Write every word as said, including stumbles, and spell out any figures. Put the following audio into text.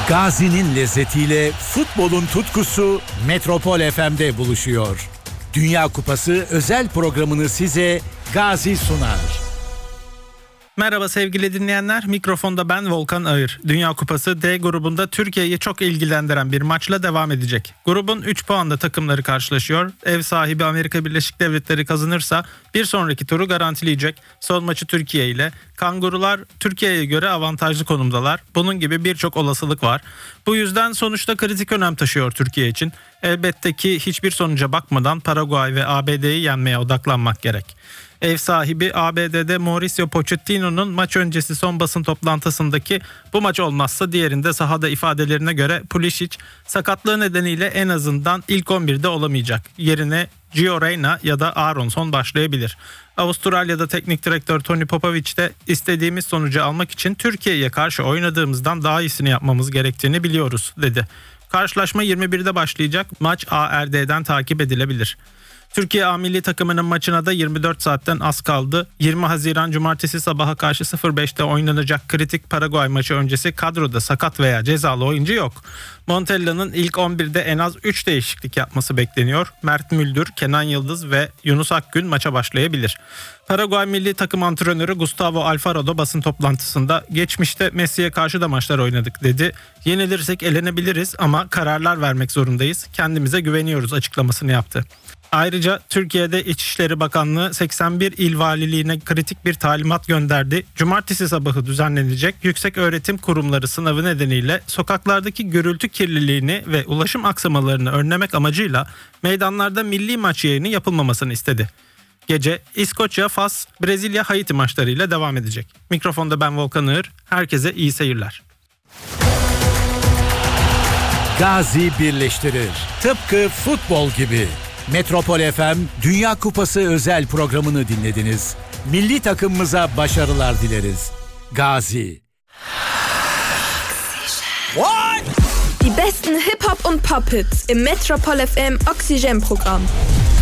Gazi'nin lezzetiyle futbolun tutkusu Metropol F M'de buluşuyor. Dünya Kupası özel programını size Gazi sunar. Merhaba sevgili dinleyenler, mikrofonda ben Volkan Ağır. Dünya Kupası D grubunda Türkiye'yi çok ilgilendiren bir maçla devam edecek. Grubun üç puanda takımları karşılaşıyor. Ev sahibi Amerika Birleşik Devletleri kazanırsa bir sonraki turu garantileyecek. Son maçı Türkiye ile. Kangurular Türkiye'ye göre avantajlı konumdalar. Bunun gibi birçok olasılık var. Bu yüzden sonuçta kritik önem taşıyor Türkiye için. Elbette ki hiçbir sonuca bakmadan Paraguay ve A B D'yi yenmeye odaklanmak gerek. Ev sahibi A B D'de Mauricio Pochettino'nun maç öncesi son basın toplantısındaki bu maç olmazsa diğerinde sahada ifadelerine göre Pulisic sakatlığı nedeniyle en azından ilk on birde olamayacak. Yerine Gio Reyna ya da Aronson başlayabilir. Avustralya'da teknik direktör Tony Popovic de istediğimiz sonucu almak için Türkiye'ye karşı oynadığımızdan daha iyisini yapmamız gerektiğini biliyoruz dedi. Karşılaşma yirmi birde başlayacak. Maç A R D'den takip edilebilir. Türkiye A milli takımının maçına da yirmi dört saatten az kaldı. yirmi Haziran Cumartesi sabaha karşı sıfır beşte oynanacak kritik Paraguay maçı öncesi kadroda sakat veya cezalı oyuncu yok. Montella'nın ilk on birde en az üç değişiklik yapması bekleniyor. Mert Müldür, Kenan Yıldız ve Yunus Akgün maça başlayabilir. Paraguay milli takım antrenörü Gustavo Alfaro da basın toplantısında geçmişte Messi'ye karşı da maçlar oynadık dedi. Yenilirsek elenebiliriz ama kararlar vermek zorundayız. Kendimize güveniyoruz açıklamasını yaptı. Ayrıca Türkiye'de İçişleri Bakanlığı seksen bir il valiliğine kritik bir talimat gönderdi. Cumartesi sabahı düzenlenecek Yükseköğretim Kurumları sınavı nedeniyle sokaklardaki gürültü kirliliğini ve ulaşım aksamalarını önlemek amacıyla meydanlarda milli maç yayını yapılmamasını istedi. Gece İskoçya, Fas, Brezilya, Haiti maçlarıyla devam edecek. Mikrofonda ben Volkan Ağır. Herkese iyi seyirler. Gazi birleştirir. Tıpkı futbol gibi. Metropol F M Dünya Kupası özel programını dinlediniz. Milli takımımıza başarılar dileriz. Gazi. Die besten Hip-Hop und Pop-Hits im Metropol F M Oxygen-Programm.